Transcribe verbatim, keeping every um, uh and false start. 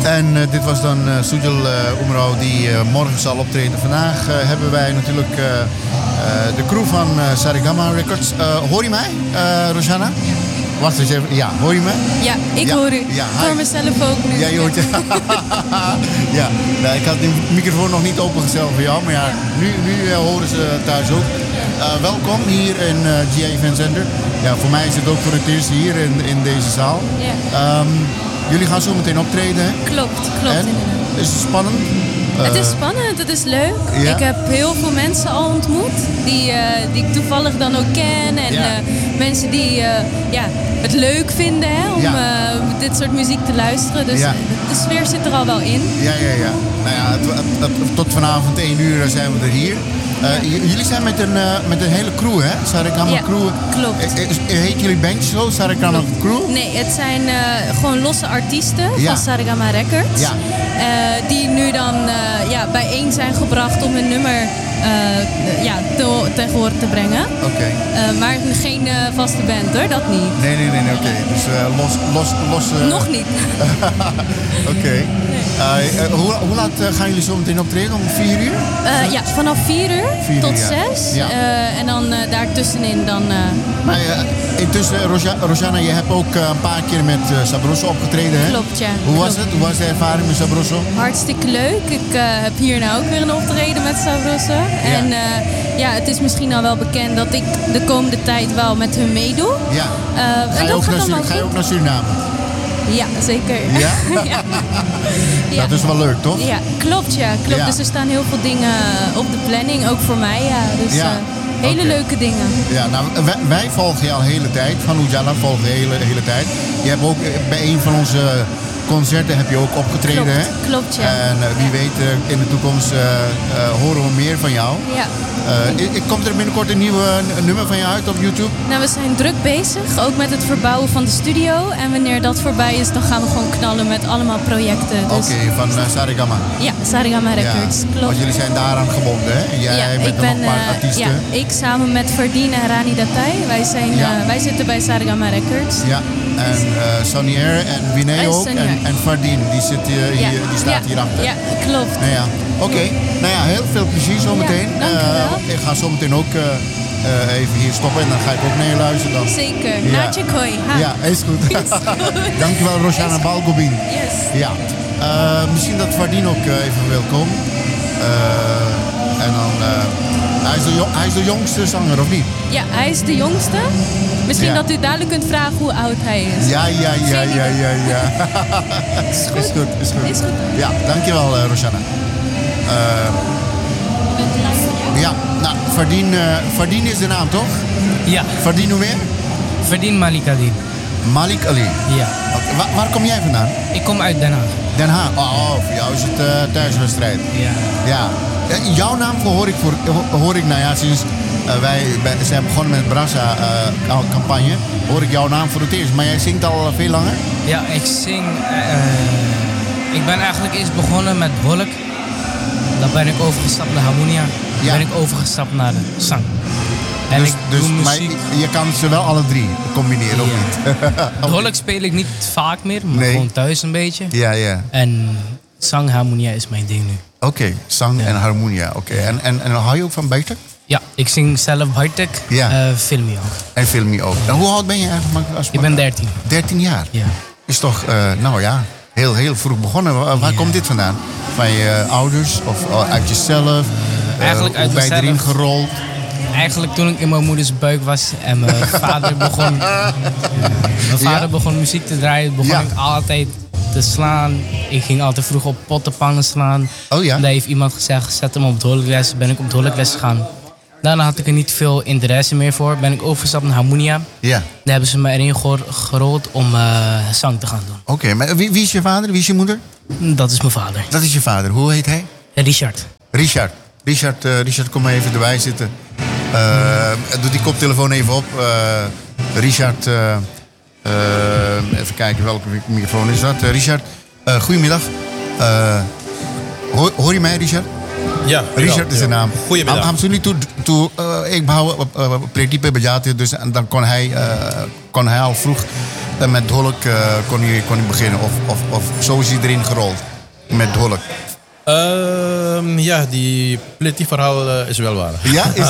En uh, dit was dan uh, Sujal uh, Umrao die uh, morgen zal optreden. Vandaag uh, hebben wij natuurlijk uh, uh, de crew van uh, Saregama Records. Uh, hoor je mij, uh, Rosanna? Wacht eens even. Ja, hoor je me? Ja, ik ja. hoor u. Ja, voor mezelf ook nu. Ja, je hoort je. Ja, nou, ik had de microfoon nog niet opengesteld voor jou, maar ja, nu, nu uh, horen ze thuis ook. Uh, welkom hier in uh, G A Event Center. Ja, voor mij is het ook voor het eerst hier in, in deze zaal. Ja. Um, jullie gaan zo meteen optreden, hè? Klopt, klopt. En? Is het spannend? Uh, het is spannend, het is leuk. Ja? Ik heb heel veel mensen al ontmoet die, uh, die ik toevallig dan ook ken. En ja. uh, mensen die uh, ja, het leuk vinden hè, om ja. uh, dit soort muziek te luisteren. Dus ja. de sfeer zit er al wel in. Ja, ja, ja. Nou ja, het, het, het, tot vanavond één uur zijn we er hier. Uh, ja. j- jullie zijn met een, uh, met een hele crew, hè? Saregama ja, crew. Klopt. Uh, heet jullie bandje zo, Saregama crew? Nee, het zijn uh, gewoon losse artiesten ja. van Saregama Records. Ja. Uh, die nu dan uh, ja, bijeen zijn gebracht om hun nummer uh, ja, te, ten gehoor te brengen. Oké. Okay. Uh, maar geen uh, vaste band hoor, dat niet. Nee, nee, nee, nee oké. Okay. Dus uh, los, los, los... Uh... Nog niet. Oké. Okay. Uh, uh, hoe, hoe laat uh, gaan jullie zo meteen optreden? Om vier uur? Uh, ja, vanaf vier uur vier tot uur, zes. Ja. Uh, en dan uh, daartussenin dan... Uh... Maar uh, intussen, Roja, Rosanna, je hebt ook uh, een paar keer met uh, Sabroso opgetreden, hè? Klopt, ja. Hoe was Klopt. het? Hoe was de ervaring met Sabroso? Hartstikke leuk. Ik uh, heb hier nou ook weer een optreden met Sabroso. Ja. En uh, ja, het is misschien al wel bekend dat ik de komende tijd wel met hun meedoe. Ja. Uh, ga, je ook naar, ga je ook naar Suriname? Ja, zeker. Ja? ja. ja? Dat is wel leuk, toch? Ja, klopt, ja. Klopt. Ja. Dus er staan heel veel dingen op de planning, ook voor mij. Ja. Dus ja. uh, hele okay. leuke dingen. Ja, nou, wij, wij volgen je al de hele tijd. Van Ujala volgen je de hele, hele tijd. Je hebt ook bij een van onze concerten heb je ook opgetreden, klopt, hè? Klopt, ja. En uh, wie ja. weet, uh, in de toekomst uh, uh, horen we meer van jou. Ja. Uh, komt er binnenkort een nieuw uh, nummer van je uit op YouTube? Nou, we zijn druk bezig, ook met het verbouwen van de studio. En wanneer dat voorbij is, dan gaan we gewoon knallen met allemaal projecten. Dus... Oké, okay, van uh, Saregama? Ja, Saregama Records, ja. klopt. Want jullie zijn daaraan gebonden, hè? Jij ja, met ik ben, nog een paar uh, artiesten. Ja, ik samen met Fardine en Rani Datai. Wij, zijn, ja. uh, wij zitten bij Saregama Records. Ja, en uh, Sonier en Vinay ook. En, en Fardine, die, zit hier, ja. hier, die staat ja. hierachter. Ja, klopt. Nou ja. Oké, okay. nou ja, heel veel plezier zometeen. Ja, dankjewel. Uh, ik ga zometeen ook uh, uh, even hier stoppen en dan ga ik ook naar je luisteren dan. Zeker, ja. Naatje Koi. Ja, is goed. Is goed. Dankjewel, Rosanna Balgobin. Yes. Ja, uh, misschien dat Fardine ook uh, even wil komen. Uh, en dan, uh, hij, is de jong, hij is de jongste zanger, of niet? Ja, hij is de jongste. Misschien ja. dat u dadelijk kunt vragen hoe oud hij is. Ja, ja, ja, ja, ja, ja. Is goed. Is goed, is goed. Is goed. Ja, dankjewel, uh, Rosanna. Uh, ja, nou, Fardine, uh, Fardine is de naam, toch? Ja. Fardine hoe meer? Fardine Malik Ali. Malik Ali? Ja. Okay. Waar, waar kom jij vandaan? Ik kom uit Den Haag. Den Haag? Oh, voor jou is het uh, thuiswedstrijd. Ja. Ja. Jouw naam hoor ik, voor, hoor ik nou ja, sinds uh, wij bij, zijn begonnen met de Brasa-campagne, uh, hoor ik jouw naam voor het eerst. Maar jij zingt al veel langer? Ja, ik zing... Uh, ik ben eigenlijk eerst begonnen met Wolk. Dan ben ik overgestapt naar Harmonia. Dan ja. ben ik overgestapt naar de zang. En dus, ik dus, doe muziek... Maar je kan ze wel alle drie combineren, ja. of niet? Okay. Wolk speel ik niet vaak meer, maar nee. gewoon thuis een beetje. Ja, ja. En zang, harmonia is mijn ding nu. Oké, okay, zang ja. en harmonia. Oké. Okay. Ja. En, en, en hou je ook van Baitek? Ja, ik zing zelf Baitek, ja. uh, film je ook. En film je ook. En hoe oud ben je eigenlijk? Als ik ben dertien. dertien jaar? Ja. Is toch, uh, nou ja, heel, heel vroeg begonnen. Waar, waar ja. komt dit vandaan? Van je ouders of uit jezelf? Uh, eigenlijk uit mezelf. Ben je erin gerold? Eigenlijk toen ik in mijn moeders buik was en mijn vader begon, ja, mijn vader ja? begon muziek te draaien, begon ja. ik altijd te slaan. Ik ging altijd vroeg op pottenpannen slaan. Oh ja? En daar heeft iemand gezegd, zet hem op dolkles. Ben ik op dolkles gegaan. Daarna had ik er niet veel interesse meer voor. Ben ik overgestapt naar Harmonia. Ja. Daar hebben ze me erin gerold om uh, zang te gaan doen. Oké, okay, maar wie, wie is je vader? Wie is je moeder? Dat is mijn vader. Dat is je vader. Hoe heet hij? Richard. Richard. Richard, uh, Richard kom maar even erbij zitten. Uh, doe die koptelefoon even op. Uh, Richard, uh, uh, even kijken welke microfoon is dat. Uh, Richard, uh, goedemiddag. Uh, hoor, hoor je mij, Richard? Ja. Richard ja, is zijn ja. naam. Goedemiddag. Ham Suni toe, toe, uh, ik behoud uh, pretty bejate, dus en dan kon hij, uh, kon hij al vroeg En met Dolk uh, kon, hij, kon hij beginnen. Of, of, of zo is hij erin gerold. Met Dolk. Uh, ja, die Plitty verhaal uh, is wel waar. Ja, is